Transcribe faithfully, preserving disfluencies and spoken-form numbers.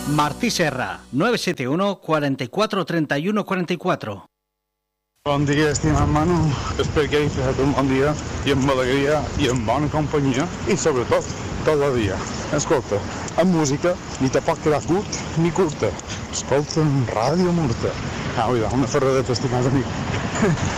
Martí Serra, nueve siete uno, cuarenta y cuatro, treinta y uno, cuarenta y cuatro. Bon dia, estimat Manu. Espero que hagi passat un bon dia i amb alegria i amb bona companyia i sobretot tot el dia. Escolta, amb música ni te pot quedar curt ni curta. Escolta en Ràdio Murta. Au, una ferradeta, estimat amic.